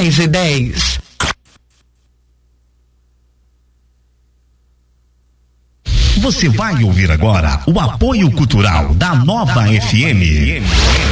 10:10. Você vai ouvir agora o apoio cultural da Nova FM.